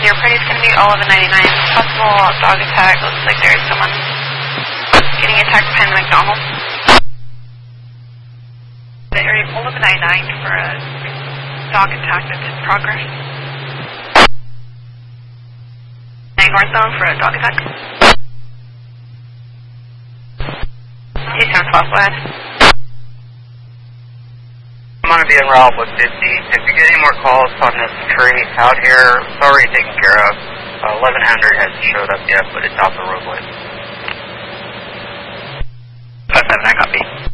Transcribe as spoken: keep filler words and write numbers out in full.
Your party's going to be all of a ninety-nine. Possible dog attack. Looks like there's someone getting attacked behind the McDonald's. The area all of a ninety-nine for a dog attack that's in progress. Northbound for a dog attack. Eastbound southwest. I'm going to be in route with fifty. If you get any more calls on this tree out here, it's already taken care of. Uh, eleven hundred hasn't showed up yet, but it's out the roadway. five seven, I copy.